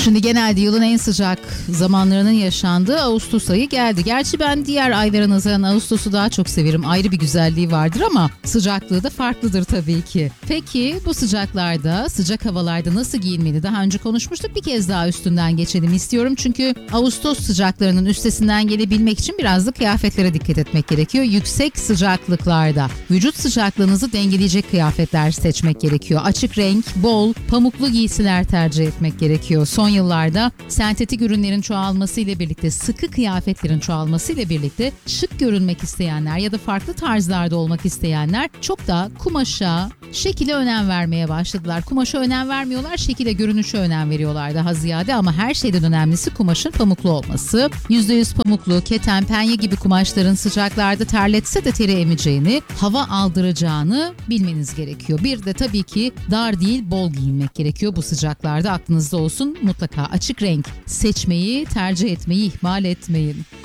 Şimdi genelde yılın en sıcak zamanlarının yaşandığı Ağustos ayı geldi. Gerçi ben diğer aylara nazaran Ağustos'u daha çok severim. Ayrı bir güzelliği vardır ama sıcaklığı da farklıdır tabii ki. Peki bu sıcaklarda, sıcak havalarda nasıl giyinmeli? Daha önce konuşmuştuk. Bir kez daha üstünden geçelim istiyorum. Çünkü Ağustos sıcaklarının üstesinden gelebilmek için biraz da kıyafetlere dikkat etmek gerekiyor. Yüksek sıcaklıklarda vücut sıcaklığınızı dengeleyecek kıyafetler seçmek gerekiyor. Açık renk, bol, pamuklu giysiler tercih etmek gerekiyor. Son yıllarda sentetik ürünlerin çoğalması ile birlikte, sıkı kıyafetlerin çoğalması ile birlikte şık görünmek isteyenler ya da farklı tarzlarda olmak isteyenler çok da kumaşa, şekile önem vermeye başladılar. Kumaşa önem vermiyorlar, şekile, görünüşe önem veriyorlar daha ziyade ama her şeyden önemlisi kumaşın pamuklu olması. %100 pamuklu, keten, penye gibi kumaşların sıcaklarda terletse de teri emeceğini, hava aldıracağını bilmeniz gerekiyor. Bir de tabii ki dar değil, bol giyinmek gerekiyor bu sıcaklarda, aklınızda olsun. Mutlaka açık renk seçmeyi, tercih etmeyi ihmal etmeyin.